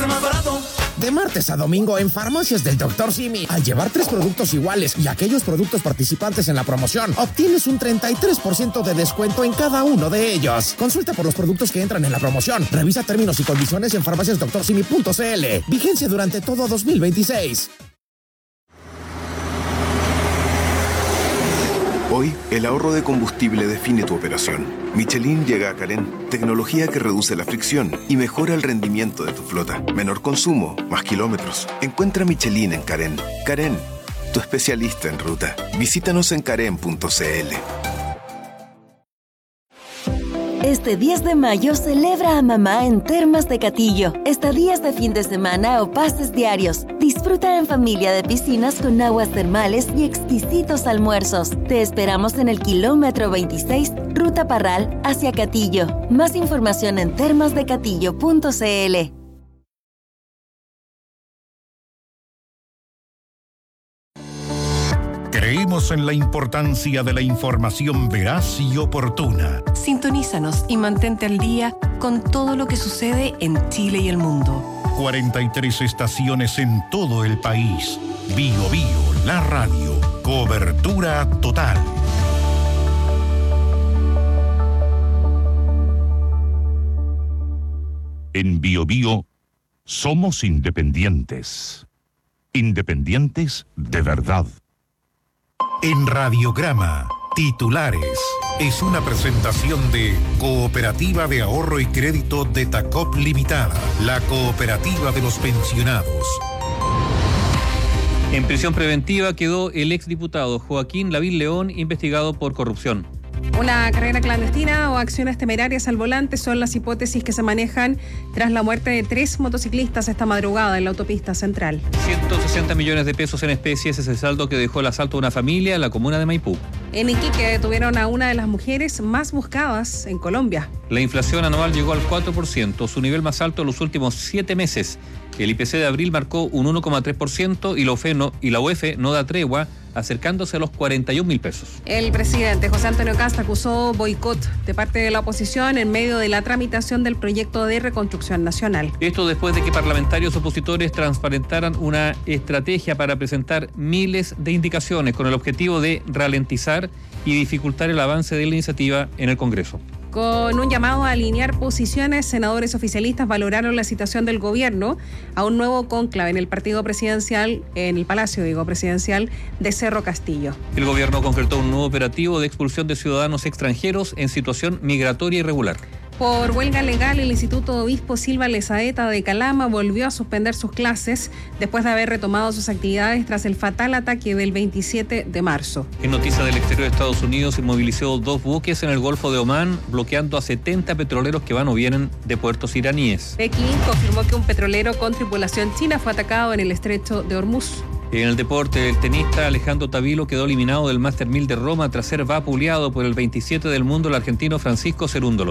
más barato. De martes a domingo en Farmacias del Dr. Simi. Al llevar 3 productos iguales y aquellos productos participantes en la promoción, obtienes un 33% de descuento en cada uno de ellos. Consulta por los productos que entran en la promoción. Revisa términos y condiciones en farmaciasdoctorsimi.cl. Vigencia durante todo 2026. Hoy, el ahorro de combustible define tu operación. Michelin llega a Carén, tecnología que reduce la fricción y mejora el rendimiento de tu flota. Menor consumo, más kilómetros. Encuentra Michelin en Carén. Carén, tu especialista en ruta. Visítanos en carén.cl. Este 10 de mayo celebra a mamá en Termas de Catillo. Estadías de fin de semana o pases diarios. Disfruta en familia de piscinas con aguas termales y exquisitos almuerzos. Te esperamos en el kilómetro 26, Ruta Parral, hacia Catillo. Más información en termasdecatillo.cl. Creemos en la importancia de la información veraz y oportuna. Sintonízanos y mantente al día con todo lo que sucede en Chile y el mundo. 43 estaciones en todo el país. Bio Bio, la radio. Cobertura total. En Bio Bio somos independientes. Independientes de verdad. En Radiograma, titulares. Es una presentación de Cooperativa de Ahorro y Crédito de Tacop Limitada, la cooperativa de los pensionados. En prisión preventiva quedó el exdiputado Joaquín Lavín León, investigado por corrupción. Una carrera clandestina o acciones temerarias al volante son las hipótesis que se manejan tras la muerte de 3 motociclistas esta madrugada en la autopista central. 160 millones de pesos en especies es el saldo que dejó el asalto a una familia en la comuna de Maipú. En Iquique detuvieron a una de las mujeres más buscadas en Colombia. La inflación anual llegó al 4%, su nivel más alto en los últimos 7 meses. El IPC de abril marcó un 1,3% y la UEF no da tregua, acercándose a los 41.000 pesos. El presidente José Antonio Kast acusó boicot de parte de la oposición en medio de la tramitación del proyecto de reconstrucción nacional. Esto después de que parlamentarios opositores transparentaran una estrategia para presentar miles de indicaciones con el objetivo de ralentizar y dificultar el avance de la iniciativa en el Congreso. Con un llamado a alinear posiciones, senadores oficialistas valoraron la citación del gobierno a un nuevo cónclave en el partido presidencial, en el Palacio, presidencial de Cerro Castillo. El gobierno concretó un nuevo operativo de expulsión de ciudadanos extranjeros en situación migratoria irregular. Por huelga legal, el Instituto Obispo Silva Lezaeta de Calama volvió a suspender sus clases después de haber retomado sus actividades tras el fatal ataque del 27 de marzo. En noticias del exterior de Estados Unidos, se movilizó 2 buques en el Golfo de Omán, bloqueando a 70 petroleros que van o vienen de puertos iraníes. Pekín confirmó que un petrolero con tripulación china fue atacado en el estrecho de Hormuz. En el deporte, el tenista Alejandro Tavilo quedó eliminado del Master 1000 de Roma tras ser vapuleado por el 27 del mundo, el argentino Francisco Cerúndolo.